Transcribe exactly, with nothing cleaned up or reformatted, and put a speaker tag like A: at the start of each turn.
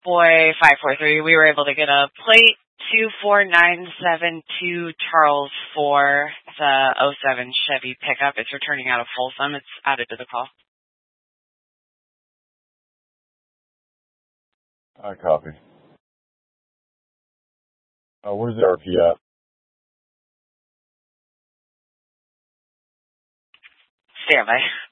A: Boy five four three, we were able to get a plate two four nine seven two Charles four. It's a oh seven Chevy pickup. It's returning out of Folsom. It's added to the call.
B: I copy. Uh, where's the R P at?
A: Standby.